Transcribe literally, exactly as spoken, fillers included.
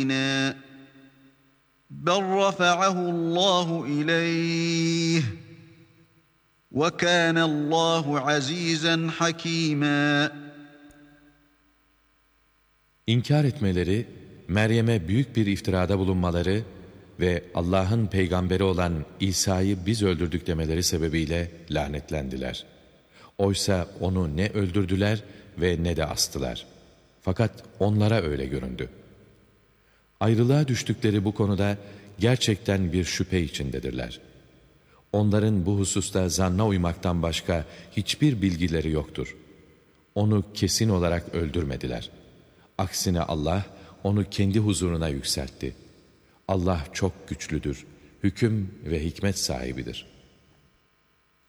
بَلْ رَفَعَهُ اللّٰهُ إِلَيْهِ وَكَانَ اللّٰهُ عَز۪يزًا حَك۪يمًا. İnkar etmeleri, Meryem'e büyük bir iftirada bulunmaları ve Allah'ın peygamberi olan İsa'yı biz öldürdük demeleri sebebiyle lanetlendiler. Oysa onu ne öldürdüler ve ne de astılar. Fakat onlara öyle göründü. Ayrılığa düştükleri bu konuda gerçekten bir şüphe içindedirler. Onların bu hususta zanna uymaktan başka hiçbir bilgileri yoktur. Onu kesin olarak öldürmediler. Aksine Allah onu kendi huzuruna yükseltti. Allah çok güçlüdür, hüküm ve hikmet sahibidir.